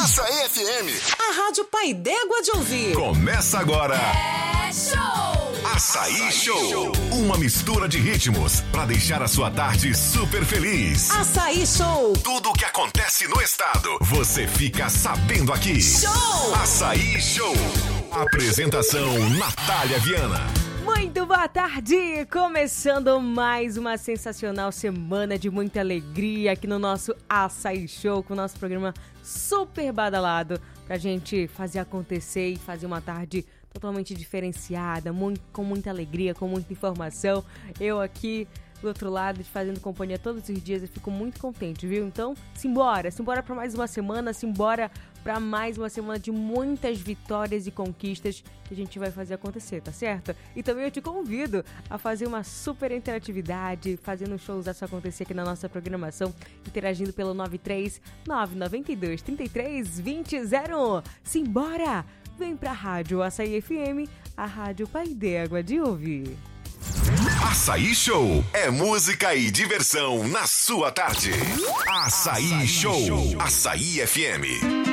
Açaí FM. A Rádio Pai d'Égua de ouvir. Começa agora. É show! Açaí Show. Uma mistura de ritmos pra deixar a sua tarde super feliz. Açaí Show. Tudo o que acontece no estado, você fica sabendo aqui. Show! Açaí Show. Apresentação Natália Viana. Muito boa tarde! Começando mais uma sensacional semana de muita alegria aqui no nosso Açaí Show, com o nosso programa super badalado pra gente fazer acontecer e fazer uma tarde totalmente diferenciada, com muita alegria, com muita informação. Eu aqui do outro lado, fazendo companhia todos os dias, eu fico muito contente, viu? Então, simbora pra mais uma semana, simbora pra mais uma semana de muitas vitórias e conquistas que a gente vai fazer acontecer, tá certo? E também eu te convido a fazer uma super interatividade, fazendo shows dessa acontecer aqui na nossa programação, interagindo pelo 93992332001. Simbora! Vem pra Rádio Açaí FM, a Rádio Pai d'Égua de ouvir. Açaí Show é música e diversão na sua tarde. Açaí Show. Açaí FM.